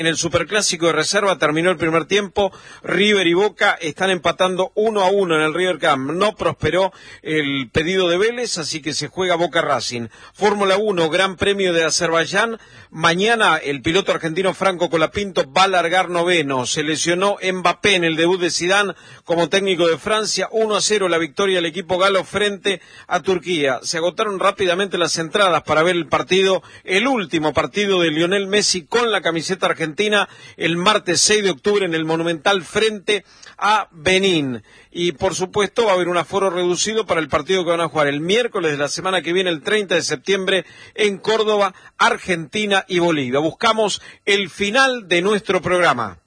En el Superclásico de reserva terminó el primer tiempo, River y Boca están empatando 1-1 en el River Camp. No prosperó el pedido de Vélez, así que se juega Boca Racing. Fórmula 1, Gran Premio de Azerbaiyán. Mañana el piloto argentino Franco Colapinto va a largar noveno. Se lesionó Mbappé en el debut de Zidane como técnico de Francia. 1-0 la victoria del equipo galo frente a Turquía. Se agotaron rápidamente las entradas para ver el partido, el último partido de Lionel Messi con la camiseta argentina, el martes 6 de octubre en el Monumental frente a Benín. Y por supuesto va a haber un aforo reducido para el partido que van a jugar el miércoles de la semana que viene, el 30 de septiembre, en Córdoba, Argentina y Bolivia. Buscamos el final de nuestro programa.